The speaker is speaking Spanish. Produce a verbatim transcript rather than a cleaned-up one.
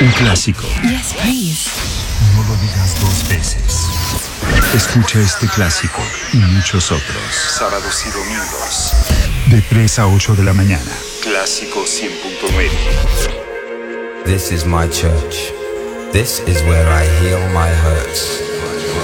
Un clásico. Yes, please. No lo digas dos veces. Escucha este clásico y muchos otros. Sábados y domingos. De tres a ocho de la mañana. Clásico cien punto nueve. This is my church. This is where I heal my hurts.